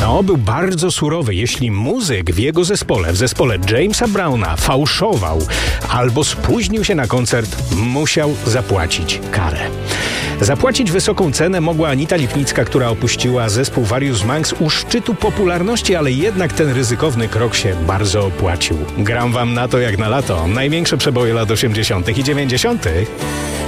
No, był bardzo surowy. Jeśli muzyk w jego zespole, w zespole Jamesa Browna fałszował albo spóźnił się na koncert, musiał zapłacić karę. Zapłacić wysoką cenę mogła Anita Lipnicka, która opuściła zespół Various Monks u szczytu popularności, ale jednak ten ryzykowny krok się bardzo opłacił. Gram wam na to jak na lato. Największe przeboje lat 80. i 90.